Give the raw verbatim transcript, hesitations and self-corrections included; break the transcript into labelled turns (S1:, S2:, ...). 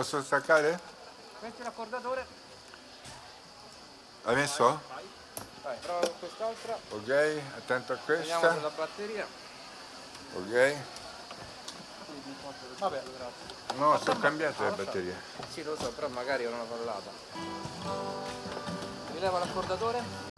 S1: posso staccare?
S2: Metti l'accordatore.
S1: L'hai messo?
S2: Vai, vai, prova con quest'altra.
S1: Ok, attento a
S2: Vediamo
S1: questa.
S2: sulla batteria.
S1: Ok.
S2: Vabbè, grazie.
S1: No, sono cambiate le batterie.
S2: Sì, lo so, però magari ho una fallata. Rileva l'accordatore.